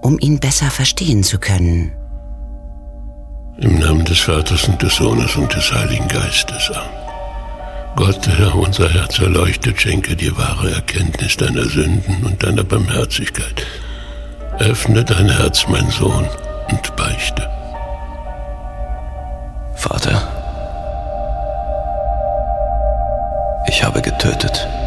um ihn besser verstehen zu können. Im Namen des Vaters und des Sohnes und des Heiligen Geistes. Amen. Gott, der Herr, unser Herz erleuchtet, schenke dir wahre Erkenntnis deiner Sünden und deiner Barmherzigkeit. Öffne dein Herz, mein Sohn, und beichte. Vater, ich habe getötet.